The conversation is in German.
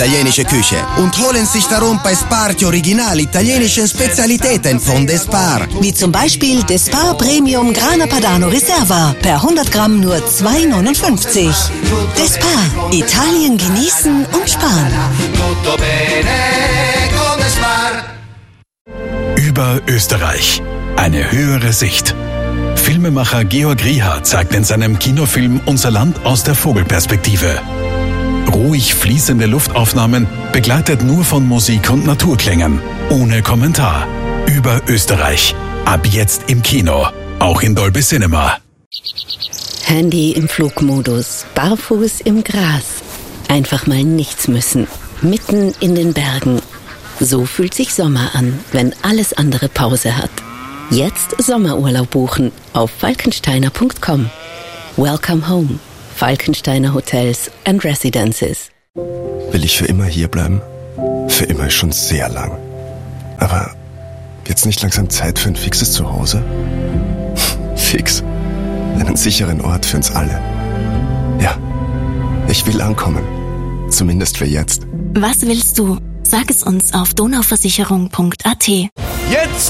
italienische Küche und holen sich darum bei Spar die original italienischen Spezialitäten von Despar. Wie zum Beispiel Despar Premium Grana Padano Reserva. Per 100 Gramm nur 2,59. Despar. Italien genießen und sparen. Über Österreich. Eine höhere Sicht. Filmemacher Georg Rieher zeigt in seinem Kinofilm Unser Land aus der Vogelperspektive. Ruhig fließende Luftaufnahmen, begleitet nur von Musik und Naturklängen. Ohne Kommentar. Über Österreich. Ab jetzt im Kino. Auch in Dolby Cinema. Handy im Flugmodus. Barfuß im Gras. Einfach mal nichts müssen. Mitten in den Bergen. So fühlt sich Sommer an, wenn alles andere Pause hat. Jetzt Sommerurlaub buchen auf falkensteiner.com. Welcome home. Falkensteiner Hotels and Residences. Will ich für immer hier bleiben? Für immer ist schon sehr lang. Aber wird's nicht langsam Zeit für ein fixes Zuhause? Fix. Einen sicheren Ort für uns alle. Ja, ich will ankommen. Zumindest für jetzt. Was willst du? Sag es uns auf donauversicherung.at. Jetzt